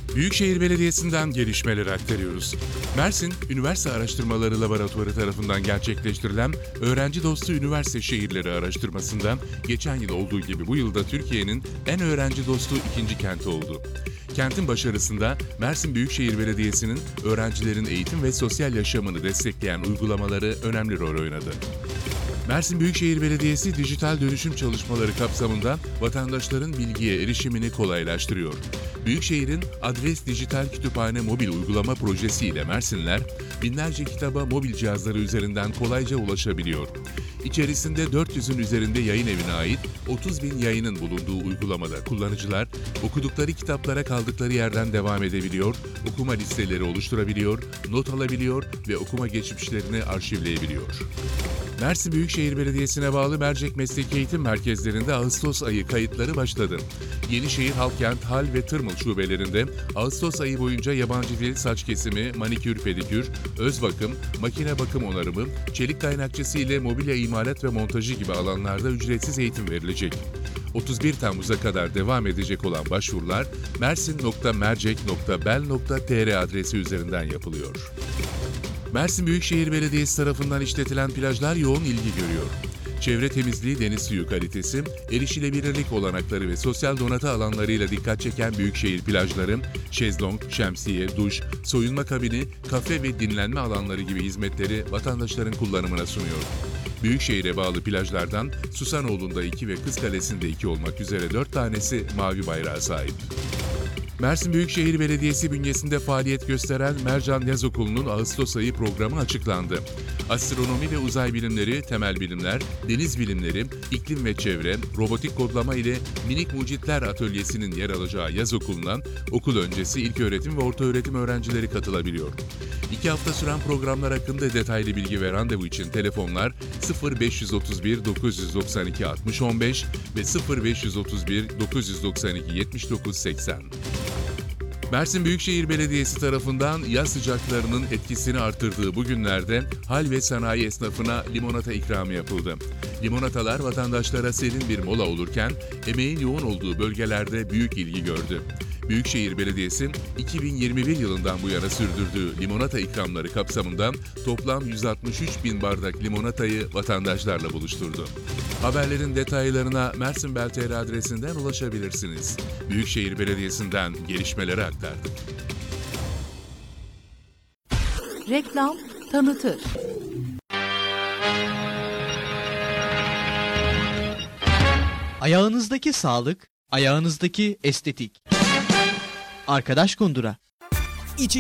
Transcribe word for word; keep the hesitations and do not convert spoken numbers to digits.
Büyükşehir Belediyesi'nden gelişmeleri aktarıyoruz. Mersin, Üniversite Araştırmaları Laboratuvarı tarafından gerçekleştirilen Öğrenci Dostu Üniversite Şehirleri araştırmasında geçen yıl olduğu gibi bu yılda Türkiye'nin en öğrenci dostu ikinci kenti oldu. Kentin başarısında Mersin Büyükşehir Belediyesi'nin öğrencilerin eğitim ve sosyal yaşamını destekleyen uygulamaları önemli rol oynadı. Mersin Büyükşehir Belediyesi dijital dönüşüm çalışmaları kapsamında vatandaşların bilgiye erişimini kolaylaştırıyor. Büyükşehir'in Adres Dijital Kütüphane mobil uygulama projesi ile Mersinliler binlerce kitaba mobil cihazları üzerinden kolayca ulaşabiliyor. İçerisinde dört yüzün üzerinde yayın evine ait otuz bin yayının bulunduğu uygulamada kullanıcılar okudukları kitaplara kaldıkları yerden devam edebiliyor, okuma listeleri oluşturabiliyor, not alabiliyor ve okuma geçmişlerini arşivleyebiliyor. Mersin Büyükşehir Belediyesi'ne bağlı Mercek Mesleki Eğitim Merkezlerinde Ağustos ayı kayıtları başladı. Yenişehir, Halkent, Hal ve Tırmıl şubelerinde Ağustos ayı boyunca yabancı dil, saç kesimi, manikür, pedikür, öz bakım, makine bakım onarımı, çelik kaynakçısı ile mobilya imalat ve montajı gibi alanlarda ücretsiz eğitim verilecek. otuz bir Temmuz'a kadar devam edecek olan başvurular mersin nokta mercek nokta bel nokta tr adresi üzerinden yapılıyor. Mersin Büyükşehir Belediyesi tarafından işletilen plajlar yoğun ilgi görüyor. Çevre temizliği, deniz suyu kalitesi, erişilebilirlik olanakları ve sosyal donatı alanlarıyla dikkat çeken Büyükşehir plajları, şezlong, şemsiye, duş, soyunma kabini, kafe ve dinlenme alanları gibi hizmetleri vatandaşların kullanımına sunuyor. Büyükşehir'e bağlı plajlardan Susanoğlu'nda iki ve Kızkalesi'nde iki olmak üzere dört tanesi mavi bayrağa sahip. Mersin Büyükşehir Belediyesi bünyesinde faaliyet gösteren Mercan Yaz Okulu'nun Ağustos ayı programı açıklandı. Astronomi ve uzay bilimleri, temel bilimler, deniz bilimleri, iklim ve çevre, robotik kodlama ile minik mucitler atölyesinin yer alacağı yaz okulundan okul öncesi ilköğretim ve ortaöğretim öğrencileri katılabiliyor. İki hafta süren programlar hakkında detaylı bilgi ve randevu için telefonlar sıfır beş otuz bir dokuz doksan iki altmış on beş ve sıfır beş otuz bir dokuz doksan iki yetmiş dokuz seksen. Mersin Büyükşehir Belediyesi tarafından yaz sıcaklarının etkisini artırdığı bu günlerde hal ve sanayi esnafına limonata ikramı yapıldı. Limonatalar vatandaşlara serin bir mola olurken emeğin yoğun olduğu bölgelerde büyük ilgi gördü. Büyükşehir Belediyesi iki bin yirmi bir yılından bu yana sürdürdüğü limonata ikramları kapsamında toplam yüz altmış üç bin bardak limonatayı vatandaşlarla buluşturdu. Haberlerin detaylarına Mersin Bel nokta tr adresinden ulaşabilirsiniz. Büyükşehir Belediyesi'nden gelişmeleri aktardık. Reklam tanıtır. Ayağınızdaki sağlık, ayağınızdaki estetik. Arkadaş Kundura.